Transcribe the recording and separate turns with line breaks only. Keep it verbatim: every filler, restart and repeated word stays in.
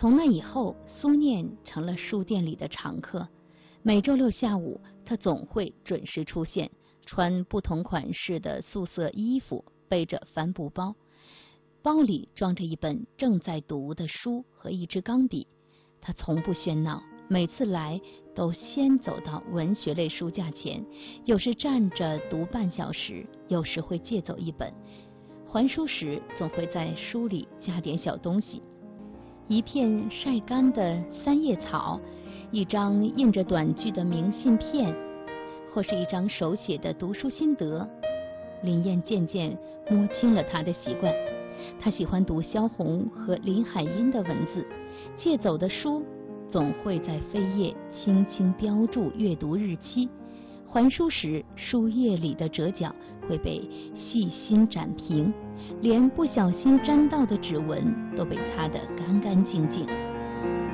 从那以后，苏念成了书店里的常客。每周六下午，他总会准时出现，穿不同款式的素色衣服，背着帆布包，包里装着一本正在读的书和一支钢笔。他从不喧闹，每次来都先走到文学类书架前，有时站着读半小时，有时会借走一本。还书时总会在书里加点小东西，一片晒干的三叶草，一张印着短句的明信片，或是一张手写的读书心得。林燕渐渐摸清了他的习惯，他喜欢读萧红和林海音的文字，借走的书总会在扉页轻轻标注阅读日期，还书时书页里的折角会被细心展平，连不小心沾到的指纹都被擦得干干净净。